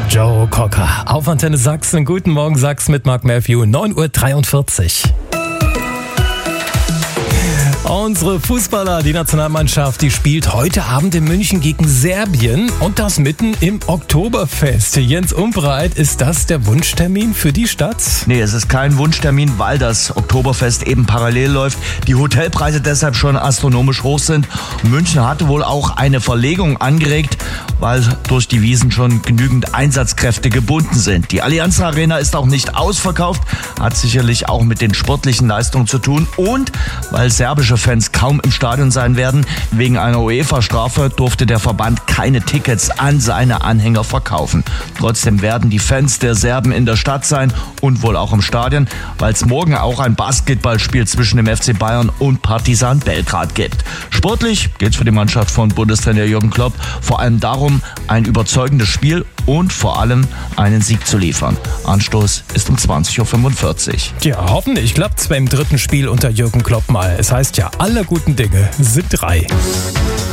Joe Cocker auf Antenne Sachsen. Guten Morgen Sachsen mit Mark Matthew, 9:43 Uhr. Unsere Fußballer, die Nationalmannschaft, die spielt heute Abend in München gegen Serbien und das mitten im Oktoberfest. Jens Umbreit, ist das der Wunschtermin für die Stadt? Nee, es ist kein Wunschtermin, weil das Oktoberfest eben parallel läuft. Die Hotelpreise deshalb schon astronomisch hoch sind. München hatte wohl auch eine Verlegung angeregt, weil durch die Wiesn schon genügend Einsatzkräfte gebunden sind. Die Allianz Arena ist auch nicht ausverkauft, hat sicherlich auch mit den sportlichen Leistungen zu tun und weil serbische Fans kaum im Stadion sein werden. Wegen einer UEFA-Strafe durfte der Verband keine Tickets an seine Anhänger verkaufen. Trotzdem werden die Fans der Serben in der Stadt sein und wohl auch im Stadion, weil es morgen auch ein Basketballspiel zwischen dem FC Bayern und Partizan Belgrad gibt. Sportlich geht es für die Mannschaft von Bundestrainer Jürgen Klopp vor allem darum, ein überzeugendes Spiel und vor allem einen Sieg zu liefern. Anstoß ist um 20:45 Uhr. Ja, hoffentlich klappt es beim dritten Spiel unter Jürgen Klopp mal. Es heißt ja, alle guten Dinge sind 3.